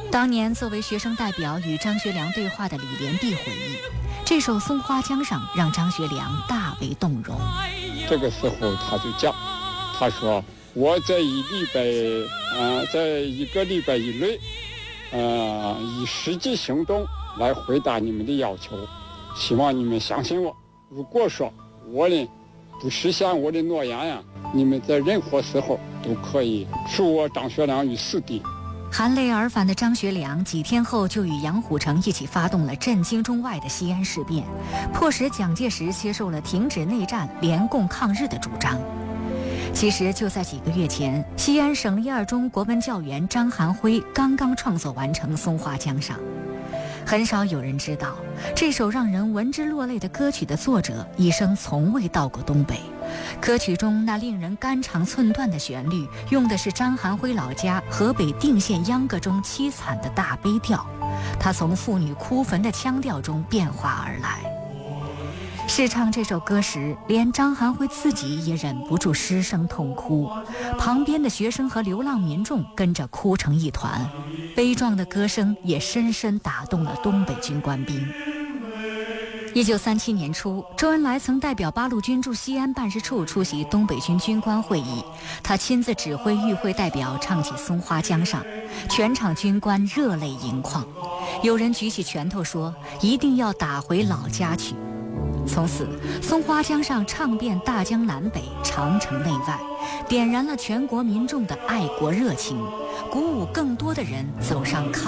当年作为学生代表与张学良对话的李连璧回忆，这首《松花江上》让张学良大为动容。 这个时候他就讲，他说我在一个礼拜以内，以实际行动来回答你们的要求，希望你们相信我。如果说我呢不实现我的诺言呀，你们在任何时候都可以处我张学良于死地。 含泪而返的张学良几天后就与杨虎城一起发动了震惊中外的西安事变，迫使蒋介石接受了停止内战、联共抗日的主张。其实就在几个月前，西安省立二中国文教员张含辉刚刚创作完成《松花江上》。很少有人知道，这首让人闻之落泪的歌曲的作者一生从未到过东北。歌曲中那令人肝肠寸断的旋律，用的是张含辉老家河北定县秧歌中凄惨的大悲调，它从妇女哭坟的腔调中变化而来。试唱这首歌时，连张含辉自己也忍不住失声痛哭，旁边的学生和流浪民众跟着哭成一团，悲壮的歌声也深深打动了东北军官兵。1937年初，周恩来曾代表八路军驻西安办事处出席东北军军官会议，他亲自指挥与会代表唱起《松花江上》，全场军官热泪盈眶，有人举起拳头说一定要打回老家去。从此，松花江上唱遍大江南北、长城内外，点燃了全国民众的爱国热情，鼓舞更多的人走上抗